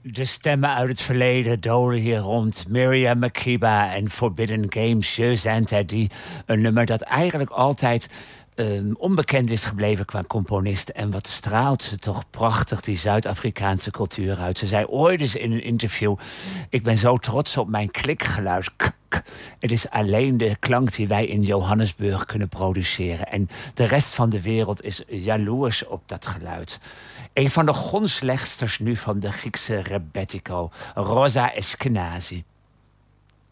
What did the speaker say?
De stemmen uit het verleden dolen hier rond. Miriam Makeba en Forbidden Games, Jeux Interdits. Een nummer dat eigenlijk altijd onbekend is gebleven qua componist. En wat straalt ze toch prachtig die Zuid-Afrikaanse cultuur uit. Ze zei ooit eens in een interview: ik ben zo trots op mijn klikgeluid. Het is alleen de klank die wij in Johannesburg kunnen produceren. En de rest van de wereld is jaloers op dat geluid. Een van de grondlegsters nu van de Griekse rebetiko, Rosa Eskenazi.